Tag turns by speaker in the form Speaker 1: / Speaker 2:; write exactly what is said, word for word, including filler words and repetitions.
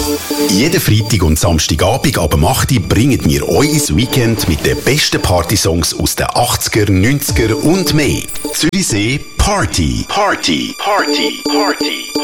Speaker 1: Jeden Freitag und Samstagabend ab acht Uhr bringen wir euch ins Weekend mit den besten Partysongs aus den achtziger, neunziger und mehr. Zürichsee Party. Party. Party. Party.